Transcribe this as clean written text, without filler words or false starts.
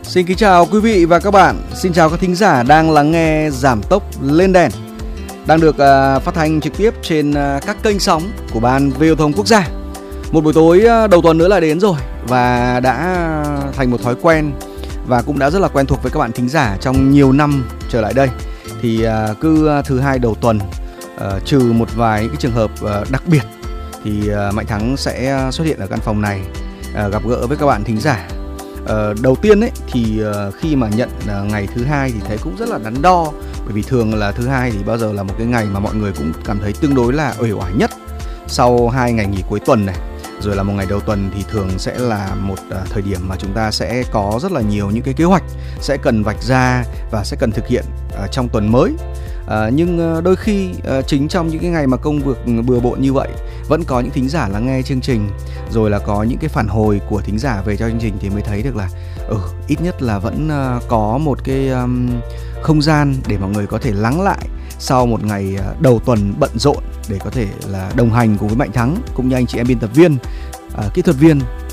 Xin kính chào quý vị và các bạn. Xin chào các thính giả đang lắng nghe Giảm Tốc Lên Đèn, đang được phát thanh trực tiếp trên các kênh sóng của Ban Viễn thông Quốc gia. Một buổi tối đầu tuần nữa là đến rồi và đã thành một thói quen và cũng đã rất là quen thuộc với các bạn thính giả trong nhiều năm trở lại đây. Thì cứ thứ hai đầu tuần, trừ một vài những cái trường hợp đặc biệt, thì Mạnh Thắng sẽ xuất hiện ở căn phòng này gặp gỡ với các bạn thính giả. Đầu tiên ấy thì khi mà nhận ngày thứ hai thì thấy cũng rất là đắn đo, bởi vì thường là thứ hai thì bao giờ là một cái ngày mà mọi người cũng cảm thấy tương đối là uể oải nhất sau 2 ngày nghỉ cuối tuần này, rồi là một ngày đầu tuần thì thường sẽ là một thời điểm mà chúng ta sẽ có rất là nhiều những cái kế hoạch sẽ cần vạch ra và sẽ cần thực hiện trong tuần mới. Nhưng đôi khi chính trong những cái ngày mà công việc bừa bộn như vậy, vẫn có những thính giả lắng nghe chương trình, rồi là có những cái phản hồi của thính giả về cho chương trình, thì mới thấy được là ít nhất là vẫn có một cái không gian để mọi người có thể lắng lại sau một ngày đầu tuần bận rộn, để có thể là đồng hành cùng với Mạnh Thắng cũng như anh chị em biên tập viên, kỹ thuật viên